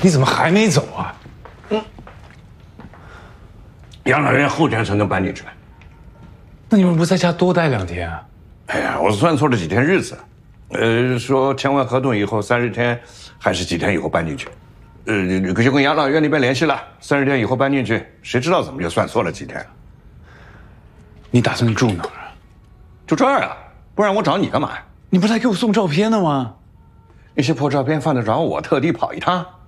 你怎么还没走啊？ 养老院后天才能搬进去。 那你们不在家多待2天啊？ 哎呀，我算错了几天日子，说签完合同以后30天，还是几天以后搬进去。就跟养老院那边联系了，30天以后搬进去，谁知道怎么就算错了几天了？ 你打算住哪儿啊？ 就这儿啊，不然我找你干嘛呀？ 你不是还给我送照片呢吗？ 那些破照片犯得着我特地跑一趟？